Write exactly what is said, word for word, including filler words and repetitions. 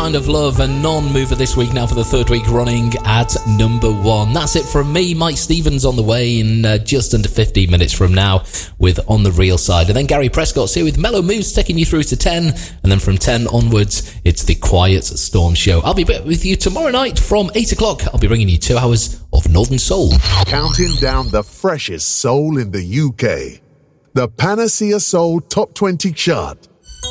Kind of Love, a non-mover this week now for the third week running at number one. That's it from me. Mike Stevens on the way in uh, just under fifteen minutes from now with On the Real Side. And then Gary Prescott's here with Mellow Moves taking you through to ten. And then from ten onwards, it's the Quiet Storm Show. I'll be back with you tomorrow night from eight o'clock. I'll be bringing you two hours of Northern Soul. Counting down the freshest soul in the U K. The Panacea Soul Top twenty chart.